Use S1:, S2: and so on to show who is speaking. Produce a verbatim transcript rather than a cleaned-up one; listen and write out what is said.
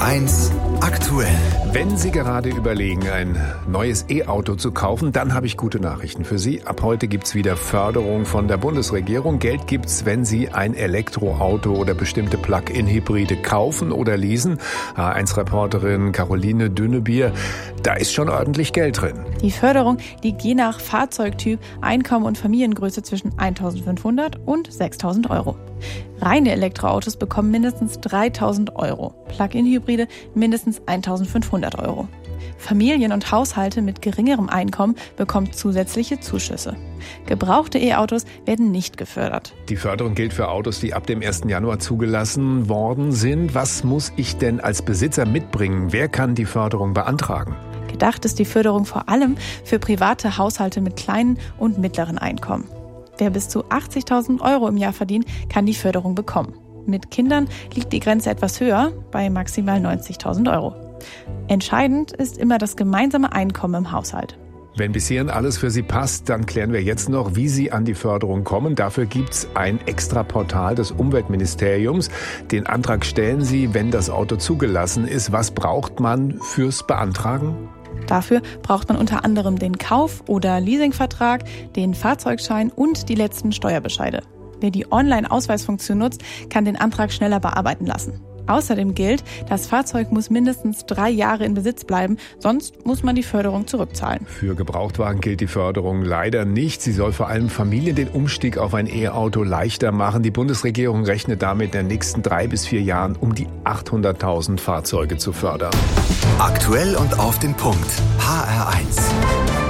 S1: eins aktuell.
S2: Wenn Sie gerade überlegen, ein neues E-Auto zu kaufen, dann habe ich gute Nachrichten für Sie. Ab heute gibt's wieder Förderung von der Bundesregierung. Geld gibt's, wenn Sie ein Elektroauto oder bestimmte Plug-in-Hybride kaufen oder leasen. H eins Reporterin Caroline Dünnebier, da ist schon ordentlich Geld drin.
S3: Die Förderung liegt je nach Fahrzeugtyp, Einkommen und Familiengröße zwischen eintausendfünfhundert und sechstausend Euro. Reine Elektroautos bekommen mindestens dreitausend Euro, Plug-in-Hybride mindestens eintausendfünfhundert Euro. Familien und Haushalte mit geringerem Einkommen bekommen zusätzliche Zuschüsse. Gebrauchte E-Autos werden nicht gefördert.
S2: Die Förderung gilt für Autos, die ab dem ersten Januar zugelassen worden sind. Was muss ich denn als Besitzer mitbringen? Wer kann die Förderung beantragen?
S3: Gedacht ist die Förderung vor allem für private Haushalte mit kleinen und mittleren Einkommen. Wer bis zu achtzigtausend Euro im Jahr verdient, kann die Förderung bekommen. Mit Kindern liegt die Grenze etwas höher, bei maximal neunzigtausend Euro. Entscheidend ist immer das gemeinsame Einkommen im Haushalt.
S2: Wenn bis hierhin alles für Sie passt, dann klären wir jetzt noch, wie Sie an die Förderung kommen. Dafür gibt's ein extra Portal des Umweltministeriums. Den Antrag stellen Sie, wenn das Auto zugelassen ist. Was braucht man fürs Beantragen?
S3: Dafür braucht man unter anderem den Kauf- oder Leasingvertrag, den Fahrzeugschein und die letzten Steuerbescheide. Wer die Online-Ausweisfunktion nutzt, kann den Antrag schneller bearbeiten lassen. Außerdem gilt, das Fahrzeug muss mindestens drei Jahre in Besitz bleiben, sonst muss man die Förderung zurückzahlen.
S2: Für Gebrauchtwagen gilt die Förderung leider nicht. Sie soll vor allem Familien den Umstieg auf ein E-Auto leichter machen. Die Bundesregierung rechnet damit in den nächsten drei bis vier Jahren, um die achthunderttausend Fahrzeuge zu fördern.
S1: Aktuell und auf den Punkt. H R eins.